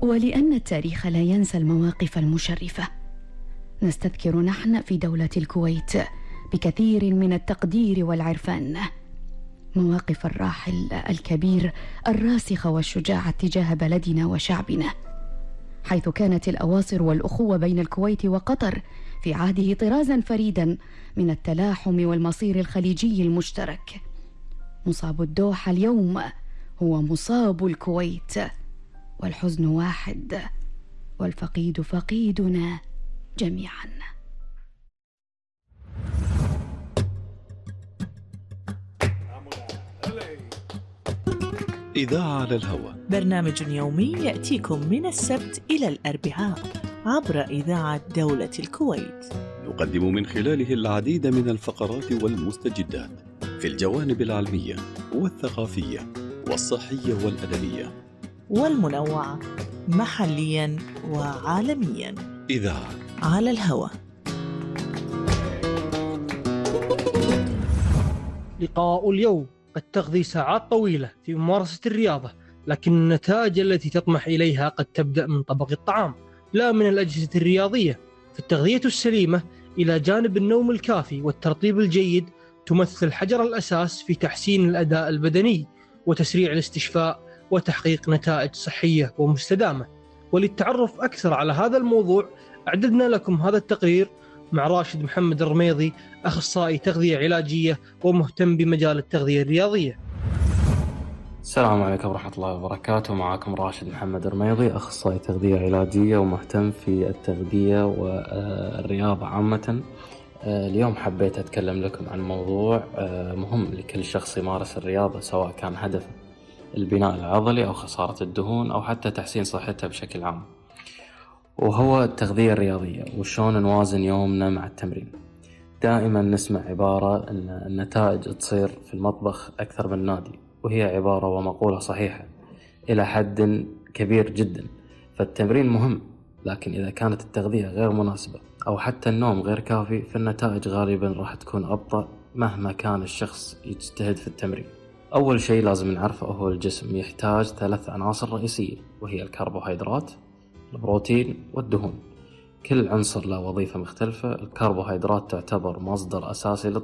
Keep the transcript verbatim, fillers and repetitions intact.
ولأن التاريخ لا ينسى المواقف المشرفة، نستذكر نحن في دولة الكويت بكثير من التقدير والعرفان مواقف الراحل الكبير الراسخ والشجاع تجاه بلدنا وشعبنا، حيث كانت الأواصر والأخوة بين الكويت وقطر في عهده طرازا فريدا من التلاحم والمصير الخليجي المشترك. مصاب الدوحة اليوم هو مصاب الكويت، والحزن واحد والفقيد فقيدنا جميعا. إذاعة على الهواء، برنامج يومي يأتيكم من السبت إلى الأربعاء عبر إذاعة دولة الكويت، نقدم من خلاله العديد من الفقرات والمستجدات في الجوانب العلمية والثقافية والصحية والأدبية والمنوعة محليا وعالميا. إذاعة على الهواء. لقاء اليوم قد تقضي ساعات طويلة في ممارسة الرياضة، لكن النتائج التي تطمح إليها قد تبدأ من طبق الطعام لا من الأجهزة الرياضية. فالتغذية السليمة إلى جانب النوم الكافي والترطيب الجيد تمثل حجر الأساس في تحسين الأداء البدني وتسريع الاستشفاء وتحقيق نتائج صحية ومستدامة. وللتعرف أكثر على هذا الموضوع أعددنا لكم هذا التقرير مع راشد محمد الرميضي، أخصائي تغذية علاجية ومهتم بمجال التغذية الرياضية. السلام عليكم ورحمة الله وبركاته. معكم راشد محمد الرميضي، أخصائي تغذية علاجية ومهتم في التغذية والرياضة عامة. اليوم حبيت أتكلم لكم عن موضوع مهم لكل شخص يمارس الرياضة، سواء كان هدفه البناء العضلي أو خسارة الدهون أو حتى تحسين صحته بشكل عام، وهو التغذية الرياضية وشون نوازن يومنا مع التمرين. دائما نسمع عبارة أن النتائج تصير في المطبخ أكثر من النادي، وهي عبارة ومقولة صحيحة إلى حد كبير جدا. فالتمرين مهم، لكن إذا كانت التغذية غير مناسبة أو حتى النوم غير كافي فالنتائج غالبا راح تكون أبطأ مهما كان الشخص يجتهد في التمرين. أول شيء لازم نعرفه هو الجسم يحتاج ثلاث عناصر رئيسية، وهي الكربوهيدرات، البروتين والدهون. كل عنصر له وظيفة مختلفة. الكربوهيدرات تعتبر مصدر أساسي